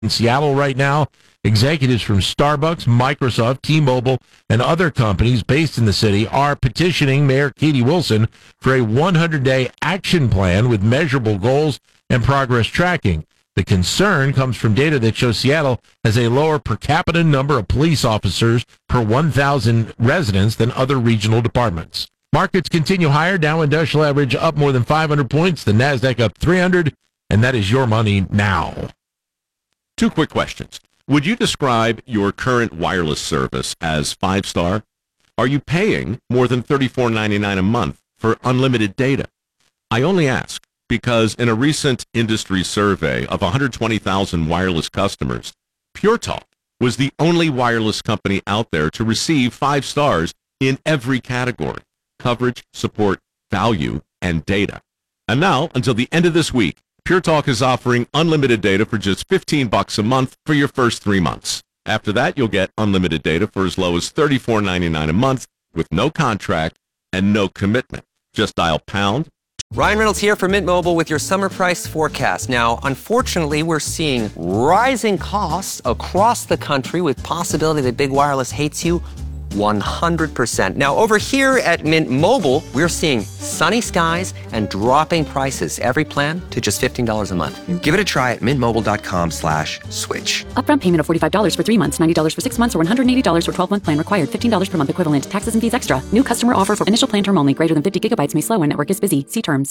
In Seattle right now, executives from Starbucks, Microsoft, T-Mobile, and other companies based in the city are petitioning Mayor Katie Wilson for a 100-day action plan with measurable goals and progress tracking. The concern comes from data that shows Seattle has a lower per capita number of police officers per 1,000 residents than other regional departments. Markets continue higher. Dow Industrial Average up more than 500 points. The NASDAQ up 300, and that is your money now. Two quick questions. Would you describe your current wireless service as 5-star? Are you paying more than $34.99 a month for unlimited data? I only ask because in a recent industry survey of 120,000 wireless customers, Pure Talk was the only wireless company out there to receive 5 stars in every category: coverage, support, value, and data. And now, until the end of this week, Pure Talk is offering unlimited data for just $15 a month for your first 3 months. After that, you'll get unlimited data for as low as $34.99 a month with no contract and no commitment. Just dial pound. Ryan Reynolds here for Mint Mobile with your summer price forecast. Now, unfortunately, we're seeing rising costs across the country with possibility that big wireless hates you 100%. Now, over here at Mint Mobile, we're seeing sunny skies and dropping prices. Every plan to just $15 a month. Give it a try at mintmobile.com/switch. Upfront payment of $45 for 3 months, $90 for 6 months, or $180 for 12-month plan required. $15 per month equivalent. Taxes and fees extra. New customer offer for initial plan term only. Greater than 50 gigabytes may slow when network is busy. See terms.